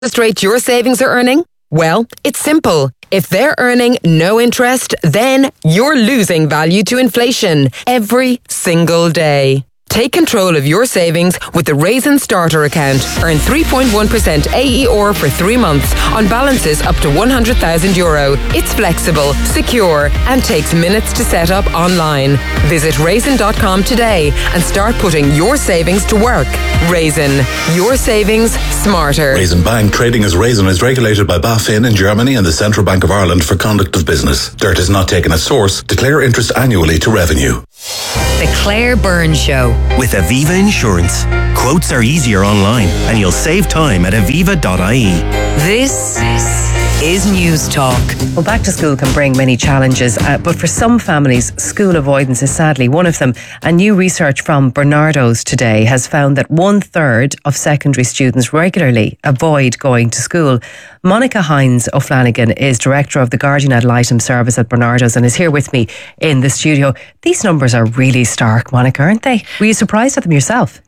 interest rate your savings are earning? Well, it's simple. If they're earning no interest, then you're losing value to inflation every single day. Take control of your savings with the Raisin Starter account. Earn 3.1% AER for 3 months on balances up to €100,000. It's flexible, secure, and takes minutes to set up online. Visit raisin.com today and start putting your savings to work. Raisin, your savings smarter. Raisin Bank, trading as Raisin, is regulated by BaFin in Germany and the Central Bank of Ireland for conduct of business. Dirt is not taken as source. Declare interest annually to revenue. The Claire Byrne Show. With Aviva Insurance. Quotes are easier online and you'll save time at aviva.ie. This is News Talk. Well, back to school can bring many challenges, but for some families, school avoidance is sadly one of them. And new research from Barnardo's today has found that 1/3 of secondary students regularly avoid going to school. Monica Hines O'Flanagan is Director of the Guardian Ad Litem Service at Barnardo's and is here with me in the studio. These numbers are really stark, Monica, aren't they? Were you surprised at them yourself?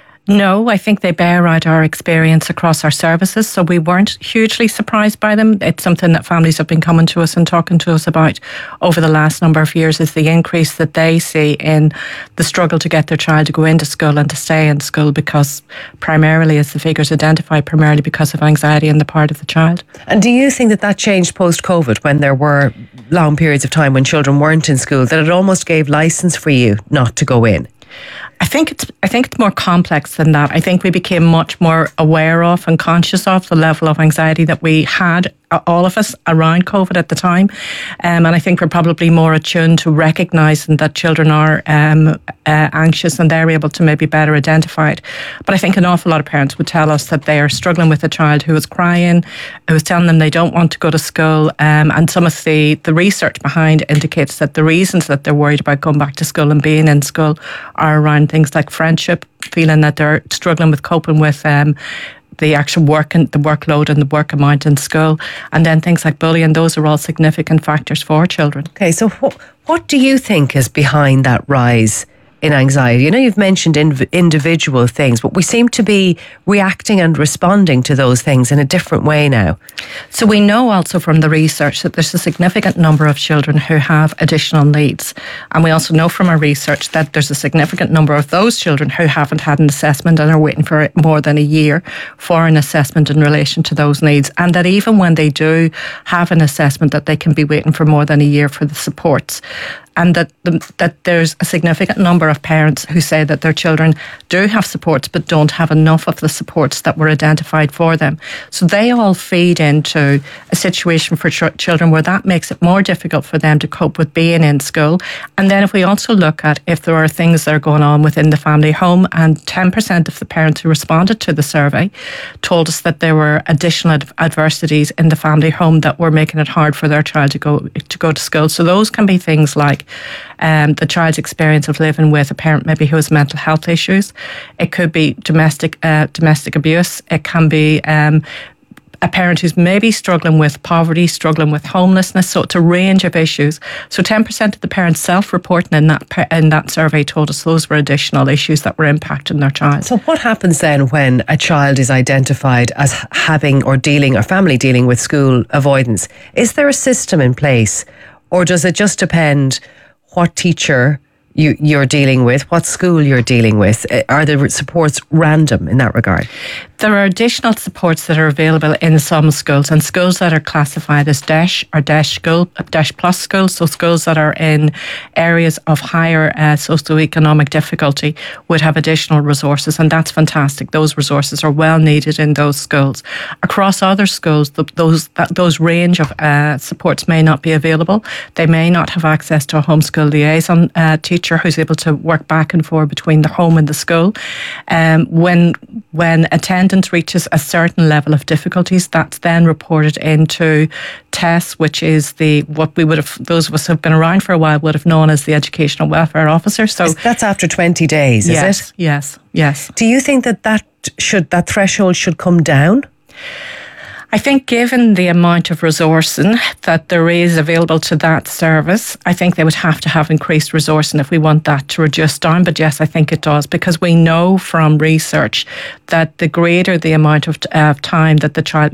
No, I think they bear out our experience across our services, so we weren't hugely surprised by them. It's something that families have been coming to us and talking to us about over the last number of years, is the increase that they see in the struggle to get their child to go into school and to stay in school, because primarily, as the figures identify, primarily because of anxiety on the part of the child. And do you think that that changed post-COVID, when there were long periods of time when children weren't in school, that it almost gave licence for you not to go in? I think it's more complex than that. I think we became much more aware of and conscious of the level of anxiety that we had, all of us, around COVID at the time. And I think we're probably more attuned to recognising that children are anxious, and they're able to maybe better identify it. But I think an awful lot of parents would tell us that they are struggling with a child who is crying, who is telling them they don't want to go to school. And some of the research behind indicates that the reasons that they're worried about going back to school and being in school are around things like friendship, feeling that they're struggling with coping with the actual work and the workload and the work amount in school, and then things like bullying. Those are all significant factors for children. Okay, so what do you think is behind that rise in anxiety? You know, you've mentioned individual things, but we seem to be reacting and responding to those things in a different way now. So we know also from the research that there's a significant number of children who have additional needs. And we also know from our research that there's a significant number of those children who haven't had an assessment and are waiting for more than a year for an assessment in relation to those needs. And that even when they do have an assessment, that they can be waiting for more than a year for the supports. And that there's a significant number of parents who say that their children do have supports but don't have enough of the supports that were identified for them. So they all feed into a situation for children where that makes it more difficult for them to cope with being in school. And then if we also look at if there are things that are going on within the family home, and 10% of the parents who responded to the survey told us that there were additional adversities in the family home that were making it hard for their child to go to school. So those can be things like the child's experience of living with a parent maybe who has mental health issues. It could be domestic abuse. It can be a parent who's maybe struggling with poverty, struggling with homelessness. So it's a range of issues. So 10% of the parents self-reporting in that survey told us those were additional issues that were impacting their child. So what happens then when a child is identified as having or family dealing with school avoidance? Is there a system in place, or does it just depend what teacher you're dealing with, what school you're dealing with? Are the supports random in that regard? There are additional supports that are available in some schools, and schools that are classified as DESH or DESH plus schools, so schools that are in areas of higher socioeconomic difficulty, would have additional resources, and that's fantastic. Those resources are well needed in those schools. Across other schools, those range of supports may not be available. They may not have access to a homeschool liaison teacher who's able to work back and forth between the home and the school. When attendance reaches a certain level of difficulties, that's then reported into TESS, which is those of us who've been around for a while would have known as the Educational Welfare Officer. So that's after 20 days, is it? Yes. Do you think that threshold should come down? I think given the amount of resourcing that there is available to that service, I think they would have to have increased resourcing if we want that to reduce down. But yes, I think it does, because we know from research that the greater the amount of time that the child